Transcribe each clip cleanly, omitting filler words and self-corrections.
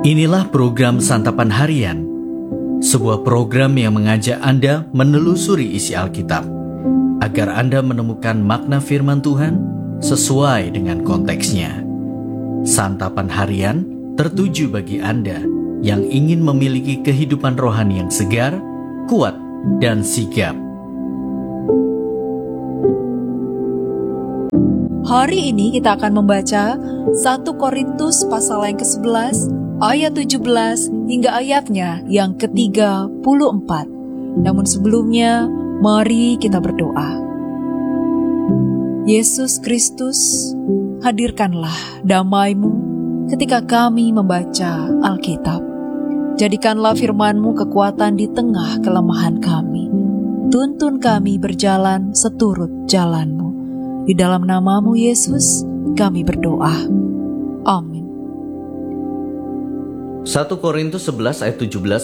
Inilah program Santapan Harian, sebuah program yang mengajak Anda menelusuri isi Alkitab, agar Anda menemukan makna firman Tuhan sesuai dengan konteksnya. Santapan Harian tertuju bagi Anda yang ingin memiliki kehidupan rohani yang segar, kuat, dan sigap. Hari ini kita akan membaca 1 Korintus pasal yang ke-11, ayat 17 hingga ayatnya yang ke-34. Namun sebelumnya, mari kita berdoa. Yesus Kristus, hadirkanlah damai-Mu ketika kami membaca Alkitab. Jadikanlah firman-Mu kekuatan di tengah kelemahan kami. Tuntun kami berjalan seturut jalan-Mu. Di dalam nama-Mu Yesus, kami berdoa. Amin. 1 Korintus 11 ayat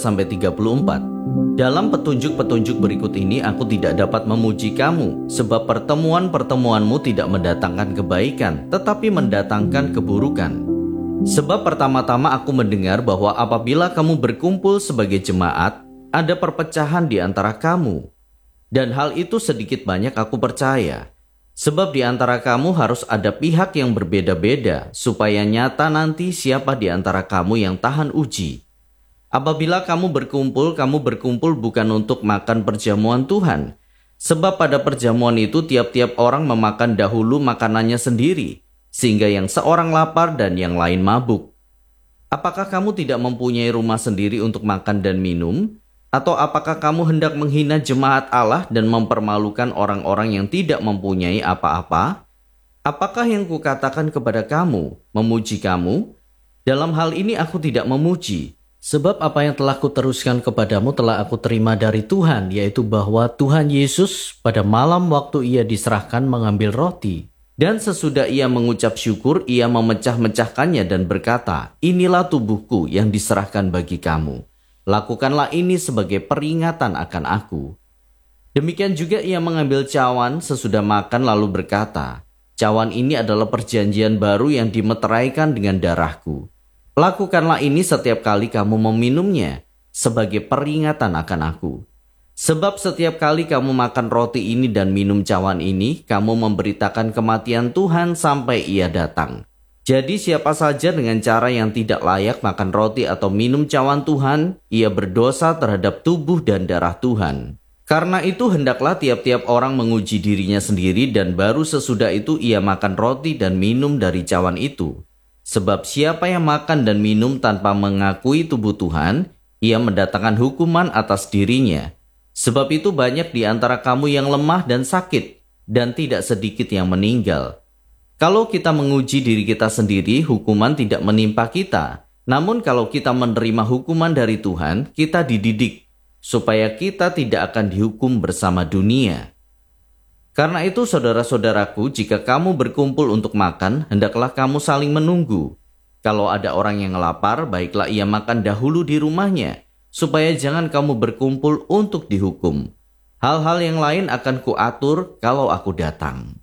17-34. Dalam petunjuk-petunjuk berikut ini aku tidak dapat memuji kamu, sebab pertemuan-pertemuanmu tidak mendatangkan kebaikan, tetapi mendatangkan keburukan. Sebab pertama-tama aku mendengar bahwa apabila kamu berkumpul sebagai jemaat, ada perpecahan di antara kamu. Dan hal itu sedikit banyak aku percaya. Sebab di antara kamu harus ada pihak yang berbeda-beda, supaya nyata nanti siapa di antara kamu yang tahan uji. Apabila kamu berkumpul bukan untuk makan perjamuan Tuhan. Sebab pada perjamuan itu tiap-tiap orang memakan dahulu makanannya sendiri, sehingga yang seorang lapar dan yang lain mabuk. Apakah kamu tidak mempunyai rumah sendiri untuk makan dan minum? Atau apakah kamu hendak menghina jemaat Allah dan mempermalukan orang-orang yang tidak mempunyai apa-apa? Apakah yang kukatakan kepada kamu, memuji kamu? Dalam hal ini aku tidak memuji, sebab apa yang telah kuteruskan kepadamu telah aku terima dari Tuhan, yaitu bahwa Tuhan Yesus pada malam waktu ia diserahkan mengambil roti. Dan sesudah ia mengucap syukur, ia memecah-mecahkannya dan berkata, "Inilah tubuhku yang diserahkan bagi kamu. Lakukanlah ini sebagai peringatan akan aku." Demikian juga ia mengambil cawan sesudah makan lalu berkata, "Cawan ini adalah perjanjian baru yang dimeteraikan dengan darahku. Lakukanlah ini setiap kali kamu meminumnya sebagai peringatan akan aku. Sebab setiap kali kamu makan roti ini dan minum cawan ini, kamu memberitakan kematian Tuhan sampai ia datang. Jadi siapa saja dengan cara yang tidak layak makan roti atau minum cawan Tuhan, ia berdosa terhadap tubuh dan darah Tuhan. Karena itu hendaklah tiap-tiap orang menguji dirinya sendiri dan baru sesudah itu ia makan roti dan minum dari cawan itu. Sebab siapa yang makan dan minum tanpa mengakui tubuh Tuhan, ia mendatangkan hukuman atas dirinya. Sebab itu banyak di antara kamu yang lemah dan sakit, dan tidak sedikit yang meninggal. Kalau kita menguji diri kita sendiri, hukuman tidak menimpa kita. Namun kalau kita menerima hukuman dari Tuhan, kita dididik, supaya kita tidak akan dihukum bersama dunia. Karena itu saudara-saudaraku, jika kamu berkumpul untuk makan, hendaklah kamu saling menunggu. Kalau ada orang yang lapar, baiklah ia makan dahulu di rumahnya, supaya jangan kamu berkumpul untuk dihukum. Hal-hal yang lain akan kuatur kalau aku datang.